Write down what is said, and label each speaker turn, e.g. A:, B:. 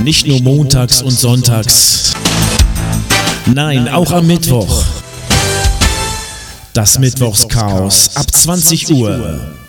A: Nicht nur montags und sonntags. Nein, auch am Mittwoch. Das Mittwochschaos ab 20 Uhr.